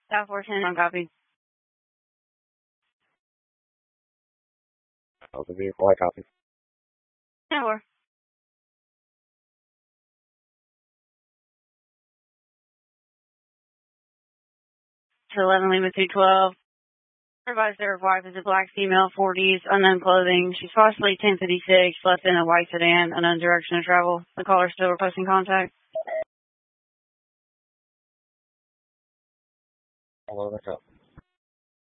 South 410 on copy. The vehicle, I copy. 10-4. To 11 Lima 212. Advised their wife is a black female, 40s, unknown clothing. She's possibly 1056, left in a white sedan, unknown direction of travel. The caller still requesting contact. Hello, I copy.